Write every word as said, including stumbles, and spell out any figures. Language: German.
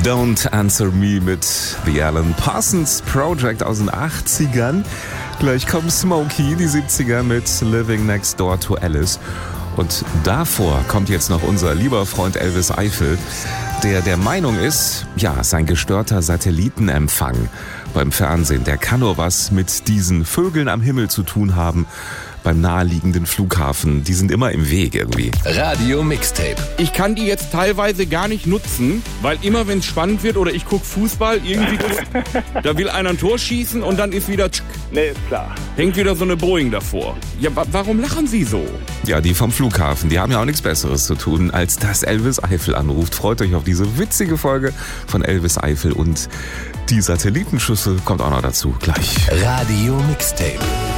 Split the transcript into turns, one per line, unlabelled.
Don't Answer Me mit The Alan Parsons Project aus den achtzigern. Gleich kommt Smokey, die siebziger mit Living Next Door to Alice. Und davor kommt jetzt noch unser lieber Freund Elvis Eifel, der der Meinung ist, ja, sein gestörter Satellitenempfang beim Fernsehen, der kann nur was mit diesen Vögeln am Himmel zu tun haben, beim naheliegenden Flughafen. Die sind immer im Weg irgendwie.
Radio Mixtape.
Ich kann die jetzt teilweise gar nicht nutzen, weil immer wenn es spannend wird oder ich gucke Fußball, irgendwie da will einer ein Tor schießen und dann ist wieder tschk,
Nee, ist klar.
hängt wieder so eine Boeing davor. Ja, wa- warum lachen Sie so?
Ja, die vom Flughafen, die haben ja auch nichts Besseres zu tun, als dass Elvis Eifel anruft. Freut euch auf diese witzige Folge von Elvis Eifel und die Satellitenschüssel kommt auch noch dazu. Gleich.
Radio Mixtape.